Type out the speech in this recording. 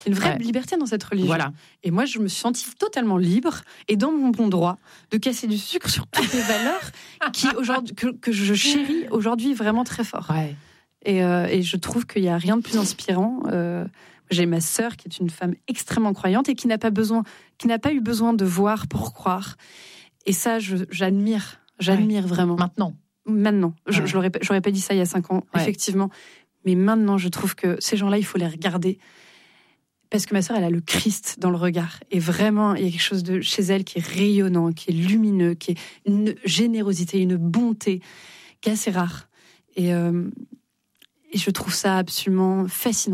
Une vraie liberté dans cette religion. Voilà. Et moi, je me suis sentie totalement libre et dans mon bon droit de casser du sucre sur toutes les valeurs que je chéris aujourd'hui vraiment très fort. Ouais. Et je trouve qu'il n'y a rien de plus inspirant. J'ai ma sœur qui est une femme extrêmement croyante et qui n'a pas eu besoin de voir pour croire. Et ça, j'admire vraiment. Maintenant. Ouais. J'aurais pas dit ça il y a 5 ans, effectivement. Mais maintenant, je trouve que ces gens-là, il faut les regarder. Parce que ma sœur, elle a le Christ dans le regard. Et vraiment, il y a quelque chose chez elle qui est rayonnant, qui est lumineux, qui est une générosité, une bonté qui est assez rare. Et je trouve ça absolument fascinant.